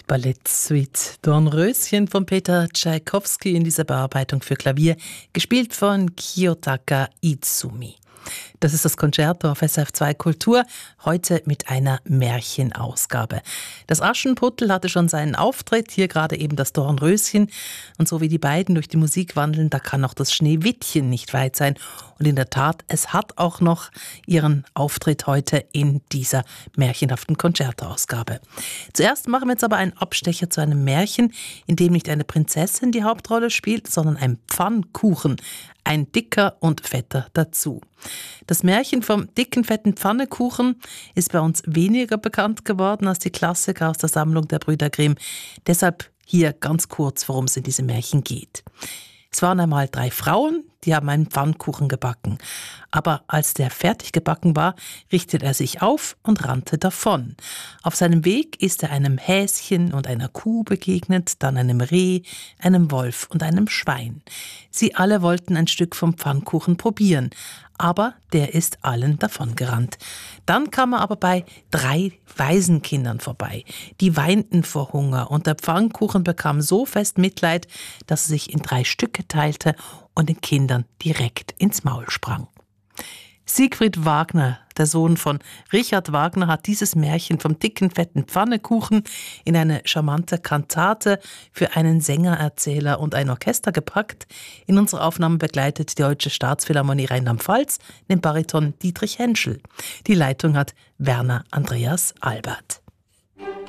Ballettsuite Dornröschen von Peter Tschaikowski in dieser Bearbeitung für Klavier, gespielt von Kiyotaka Izumi. Das ist das Concerto auf SRF2 Kultur, heute mit einer Märchenausgabe. Das Aschenputtel hatte schon seinen Auftritt, hier gerade eben das Dornröschen. Und so wie die beiden durch die Musik wandeln, da kann auch das Schneewittchen nicht weit sein. Und in der Tat, es hat auch noch ihren Auftritt heute in dieser märchenhaften Concerto-Ausgabe. Zuerst machen wir jetzt aber einen Abstecher zu einem Märchen, in dem nicht eine Prinzessin die Hauptrolle spielt, sondern ein Pfannkuchen. Ein dicker und fetter dazu. Das Märchen vom dicken, fetten Pfannekuchen ist bei uns weniger bekannt geworden als die Klassiker aus der Sammlung der Brüder Grimm. Deshalb hier ganz kurz, worum es in diesem Märchen geht. Es waren einmal 3 Frauen, die haben einen Pfannkuchen gebacken. Aber als der fertig gebacken war, richtete er sich auf und rannte davon. Auf seinem Weg ist er einem Häschen und einer Kuh begegnet, dann einem Reh, einem Wolf und einem Schwein. Sie alle wollten ein Stück vom Pfannkuchen probieren, aber der ist allen davongerannt. Dann kam er aber bei 3 Waisenkindern vorbei. Die weinten vor Hunger und der Pfannkuchen bekam so fest Mitleid, dass er sich in 3 Stücke teilte und den Kindern direkt ins Maul sprang. Siegfried Wagner, der Sohn von Richard Wagner, hat dieses Märchen vom dicken, fetten Pfannekuchen in eine charmante Kantate für einen Sänger, Erzähler und ein Orchester gepackt. In unserer Aufnahme begleitet die Deutsche Staatsphilharmonie Rheinland-Pfalz den Bariton Dietrich Henschel. Die Leitung hat Werner Andreas Albert.